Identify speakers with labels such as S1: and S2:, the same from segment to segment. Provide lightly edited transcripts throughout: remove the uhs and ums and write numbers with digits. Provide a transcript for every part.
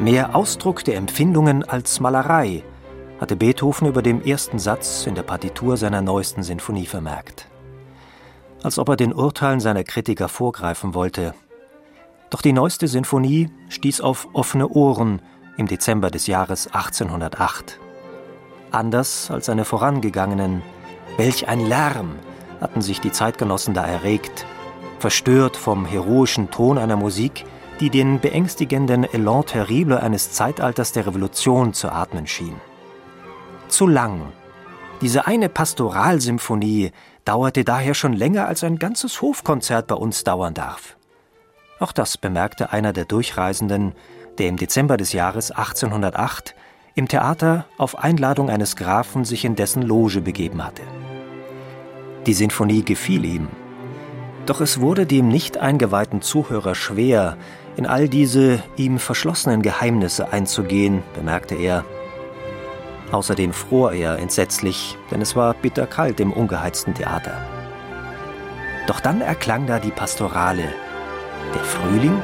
S1: Mehr Ausdruck der Empfindungen als Malerei, hatte Beethoven über dem ersten Satz in der Partitur seiner neuesten Sinfonie vermerkt. Als ob er den Urteilen seiner Kritiker vorgreifen wollte. Doch die neueste Sinfonie stieß auf offene Ohren im Dezember des Jahres 1808. Anders als seine vorangegangenen, welch ein Lärm hatten sich die Zeitgenossen da erregt, verstört vom heroischen Ton einer Musik, die den beängstigenden Elan terrible eines Zeitalters der Revolution zu atmen schien. Zu lang. Diese eine Pastoralsymphonie dauerte daher schon länger, als ein ganzes Hofkonzert bei uns dauern darf. Auch das bemerkte einer der Durchreisenden, der im Dezember des Jahres 1808 im Theater auf Einladung eines Grafen sich in dessen Loge begeben hatte. Die Sinfonie gefiel ihm. Doch es wurde dem nicht eingeweihten Zuhörer schwer, in all diese ihm verschlossenen Geheimnisse einzugehen, bemerkte er. Außerdem fror er entsetzlich, denn es war bitterkalt im ungeheizten Theater. Doch dann erklang da die Pastorale. Der Frühling?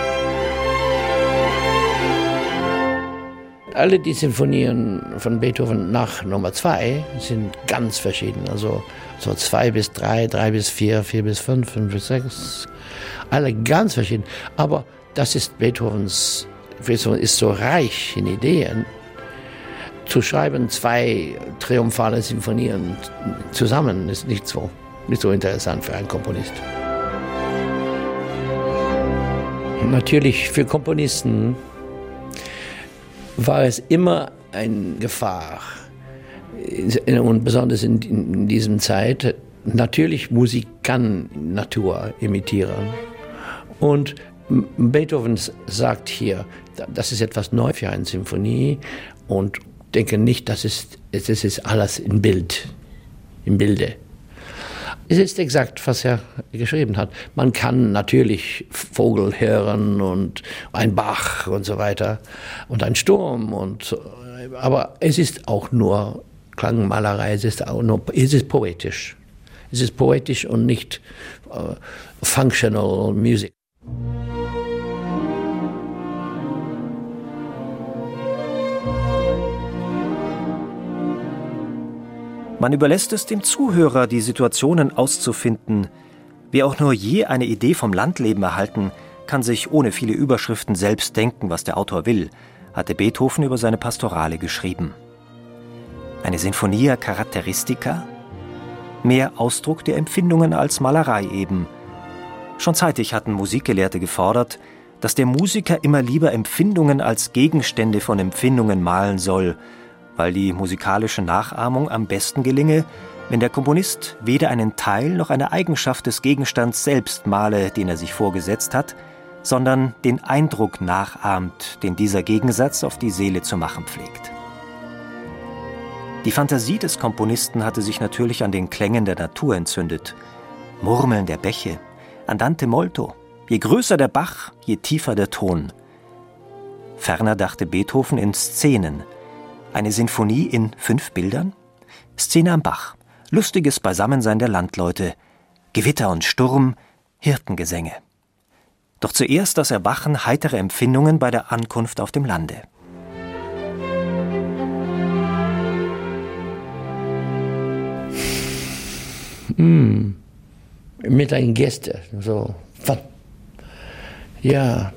S2: Alle die Sinfonien von Beethoven nach Nummer 2 sind ganz verschieden. Also so 2 bis 3, 3 bis 4, 4 bis 5, 5 bis 6. Alle ganz verschieden. Aber das ist Beethoven ist so reich in Ideen. Zu schreiben 2 triumphale Sinfonien zusammen ist nicht so interessant für einen Komponist. Natürlich für Komponisten war es immer eine Gefahr, und besonders in dieser Zeit. Natürlich, Musik kann Natur imitieren. Und Beethoven sagt hier, das ist etwas neu für eine Sinfonie und denke nicht, es ist alles im Bilde. Es ist exakt, was er geschrieben hat. Man kann natürlich Vogel hören und ein Bach und so weiter und ein Sturm aber es ist auch nur Klangmalerei, es ist poetisch. Es ist poetisch und nicht functional music.
S1: Man überlässt es dem Zuhörer, die Situationen auszufinden. Wer auch nur je eine Idee vom Landleben erhalten, kann sich ohne viele Überschriften selbst denken, was der Autor will, hatte Beethoven über seine Pastorale geschrieben. Eine Sinfonia Charakteristica? Mehr Ausdruck der Empfindungen als Malerei eben. Schon zeitig hatten Musikgelehrte gefordert, dass der Musiker immer lieber Empfindungen als Gegenstände von Empfindungen malen soll, weil die musikalische Nachahmung am besten gelinge, wenn der Komponist weder einen Teil noch eine Eigenschaft des Gegenstands selbst male, den er sich vorgesetzt hat, sondern den Eindruck nachahmt, den dieser Gegensatz auf die Seele zu machen pflegt. Die Fantasie des Komponisten hatte sich natürlich an den Klängen der Natur entzündet. Murmeln der Bäche, andante molto, je größer der Bach, je tiefer der Ton. Ferner dachte Beethoven in Szenen. Eine Sinfonie in 5 Bildern? Szene am Bach, lustiges Beisammensein der Landleute, Gewitter und Sturm, Hirtengesänge. Doch zuerst das Erwachen heiterer Empfindungen bei der Ankunft auf dem Lande.
S2: Mit einem Gäste, so. Ja,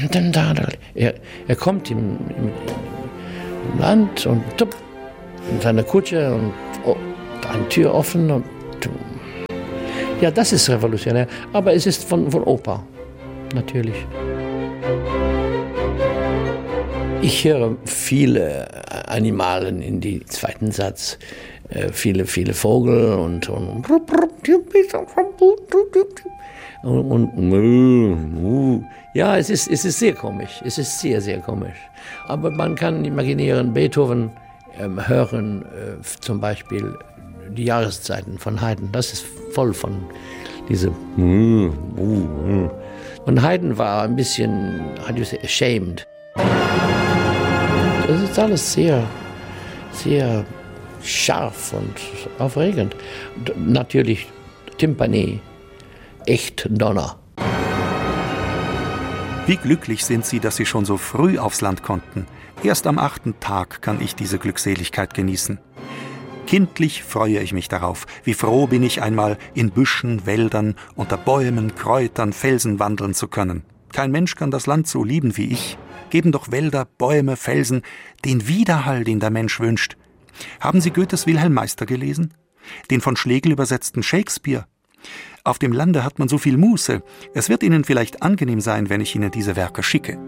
S2: er kommt im Land und in seiner Kutsche und eine Tür offen und ja, das ist revolutionär, aber es ist von Oper, natürlich. Ich höre viele Animalen in den zweiten Satz, viele Vögel und ja, es ist sehr komisch. Es ist sehr, sehr komisch. Aber man kann imaginieren, Beethoven hören zum Beispiel die Jahreszeiten von Haydn. Das ist voll von diesem. Und Haydn war ein bisschen, ashamed. Das ist alles sehr, sehr scharf und aufregend. Natürlich Timpani, echt Donner.
S3: Wie glücklich sind Sie, dass Sie schon so früh aufs Land konnten. Erst am 8. Tag kann ich diese Glückseligkeit genießen. Kindlich freue ich mich darauf. Wie froh bin ich einmal, in Büschen, Wäldern, unter Bäumen, Kräutern, Felsen wandeln zu können. Kein Mensch kann das Land so lieben wie ich. Geben doch Wälder, Bäume, Felsen den Widerhall, den der Mensch wünscht. Haben Sie Goethes Wilhelm Meister gelesen? Den von Schlegel übersetzten Shakespeare? Auf dem Lande hat man so viel Muße. Es wird Ihnen vielleicht angenehm sein, wenn ich Ihnen diese Werke schicke.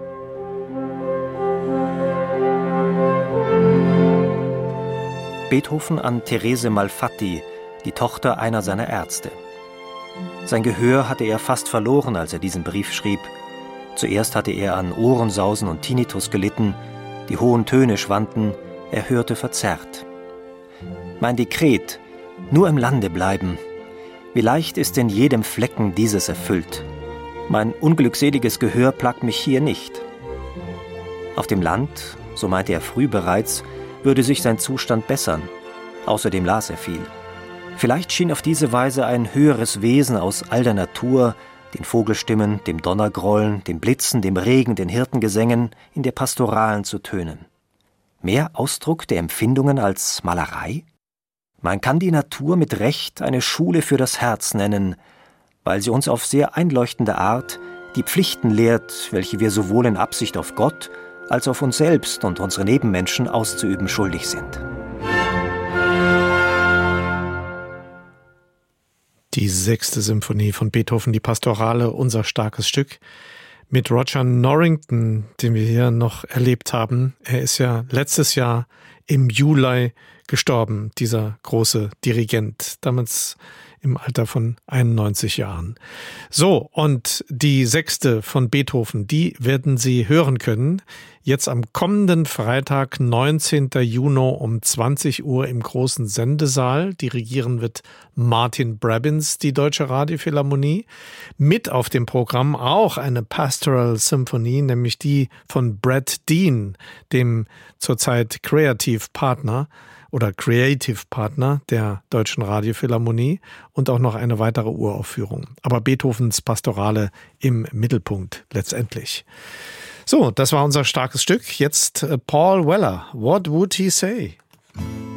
S1: Beethoven an Therese Malfatti, die Tochter einer seiner Ärzte. Sein Gehör hatte er fast verloren, als er diesen Brief schrieb. Zuerst hatte er an Ohrensausen und Tinnitus gelitten, die hohen Töne schwanden, er hörte verzerrt. Mein Dekret, nur im Lande bleiben. Wie leicht ist in jedem Flecken dieses erfüllt. Mein unglückseliges Gehör plagt mich hier nicht. Auf dem Land, so meinte er früh bereits, würde sich sein Zustand bessern. Außerdem las er viel. Vielleicht schien auf diese Weise ein höheres Wesen aus all der Natur, den Vogelstimmen, dem Donnergrollen, dem Blitzen, dem Regen, den Hirtengesängen, in der Pastoralen zu tönen. Mehr Ausdruck der Empfindungen als Malerei? Man kann die Natur mit Recht eine Schule für das Herz nennen, weil sie uns auf sehr einleuchtende Art die Pflichten lehrt, welche wir sowohl in Absicht auf Gott als auf uns selbst und unsere Nebenmenschen auszuüben schuldig sind.
S4: Die 6. Symphonie von Beethoven, die Pastorale, unser starkes Stück, mit Roger Norrington, den wir hier noch erlebt haben. Er ist ja letztes Jahr im Juli gestorben, dieser große Dirigent, damals im Alter von 91 Jahren. So, und die 6. von Beethoven, die werden Sie hören können, jetzt am kommenden Freitag, 19. Juni um 20 Uhr im großen Sendesaal. Dirigieren wird Martin Brabbins, die Deutsche Radiophilharmonie. Mit auf dem Programm auch eine Pastoral Symphony, nämlich die von Brad Dean, dem zurzeit Creative Partner der Deutschen Radiophilharmonie, und auch noch eine weitere Uraufführung. Aber Beethovens Pastorale im Mittelpunkt letztendlich. So, das war unser starkes Stück. Jetzt Paul Weller. What would he say?